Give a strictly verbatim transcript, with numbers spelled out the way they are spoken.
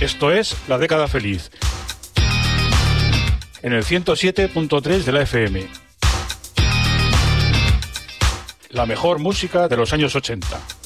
Esto es La Década Feliz, en el ciento siete punto tres de la F M. La mejor música de los años ochenta.